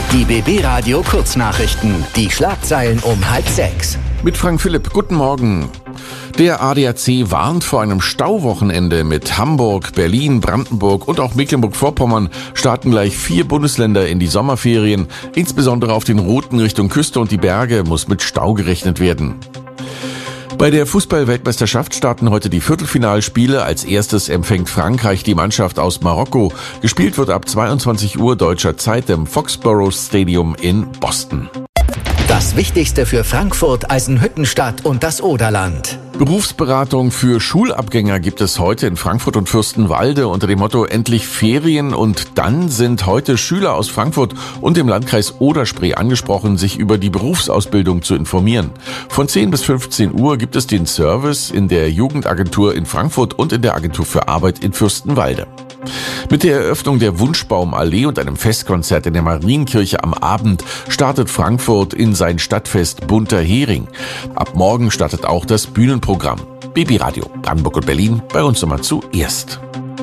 Die BB Radio Kurznachrichten. Die Schlagzeilen um 5:30. Mit Frank Philipp, guten Morgen. Der ADAC warnt vor einem Stauwochenende. Mit Hamburg, Berlin, Brandenburg und auch Mecklenburg-Vorpommern starten gleich 4 Bundesländer in die Sommerferien. Insbesondere auf den Routen Richtung Küste und die Berge muss mit Stau gerechnet werden. Bei der Fußball-Weltmeisterschaft starten heute die Viertelfinalspiele. Als erstes empfängt Frankreich die Mannschaft aus Marokko. Gespielt wird ab 22 Uhr deutscher Zeit im Foxborough Stadium in Boston. Das Wichtigste für Frankfurt, Eisenhüttenstadt und das Oderland. Berufsberatung für Schulabgänger gibt es heute in Frankfurt und Fürstenwalde unter dem Motto Endlich Ferien. Und dann sind heute Schüler aus Frankfurt und dem Landkreis Oder-Spree angesprochen, sich über die Berufsausbildung zu informieren. Von 10 bis 15 Uhr gibt es den Service in der Jugendagentur in Frankfurt und in der Agentur für Arbeit in Fürstenwalde. Mit der Eröffnung der Wunschbaumallee und einem Festkonzert in der Marienkirche am Abend startet Frankfurt in sein Stadtfest Bunter Hering. Ab morgen startet auch das Bühnenprogramm. BB Radio, Brandenburg und Berlin, bei uns immer zuerst.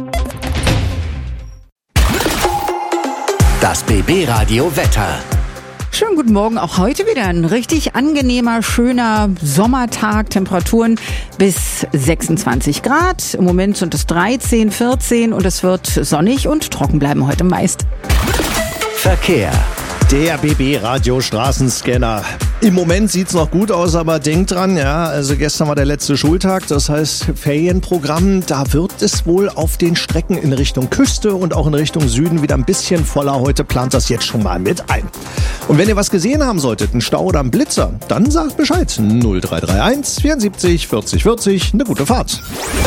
Das BB Radio Wetter. Schönen guten Morgen, auch heute wieder ein richtig angenehmer, schöner Sommertag, Temperaturen bis 26 Grad. Im Moment sind es 13, 14 und es wird sonnig und trocken bleiben heute meist. Verkehr. Der BB-Radio Straßenscanner. Im Moment sieht's noch gut aus, aber denkt dran, also gestern war der letzte Schultag, das heißt Ferienprogramm, da wird es wohl auf den Strecken in Richtung Küste und auch in Richtung Süden wieder ein bisschen voller. Heute plant das jetzt schon mal mit ein. Und wenn ihr was gesehen haben solltet, einen Stau oder einen Blitzer, dann sagt Bescheid. 0331 74 40 40, eine gute Fahrt.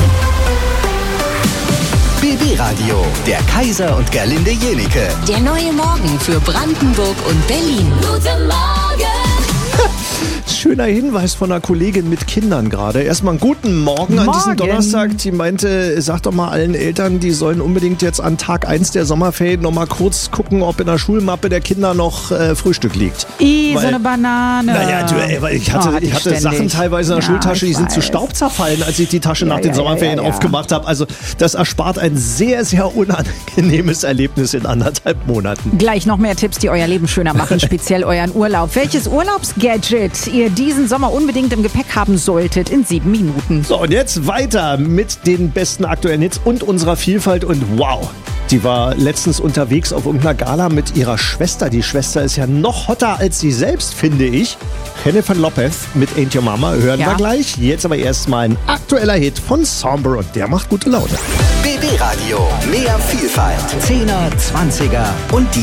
BB Radio, der Kaiser und Gerlinde Jenike. Der neue Morgen für Brandenburg und Berlin. Guten Morgen! Schöner Hinweis von einer Kollegin mit Kindern gerade. Erstmal einen guten Morgen an diesem Donnerstag. Die meinte, sag doch mal allen Eltern, die sollen unbedingt jetzt an Tag 1 der Sommerferien noch mal kurz gucken, ob in der Schulmappe der Kinder noch Frühstück liegt. So eine Banane. Naja, ich hatte Sachen teilweise in der Schultasche, die sind zu Staub zerfallen, als ich die Tasche nach den Sommerferien aufgemacht habe. Also das erspart ein sehr, sehr unangenehmes Erlebnis in 1,5 Monaten. Gleich noch mehr Tipps, die euer Leben schöner machen, speziell euren Urlaub. Welches Urlaubsgadget ihr diesen Sommer unbedingt im Gepäck haben solltet in 7 Minuten. So, und jetzt weiter mit den besten aktuellen Hits und unserer Vielfalt. Und wow, die war letztens unterwegs auf irgendeiner Gala mit ihrer Schwester. Die Schwester ist ja noch hotter als sie selbst, finde ich. Jennifer Lopez mit Ain't Your Mama hören wir gleich. Jetzt aber erstmal ein aktueller Hit von Somber und der macht gute Laune. BB Radio, mehr Vielfalt. 10er, 20er und die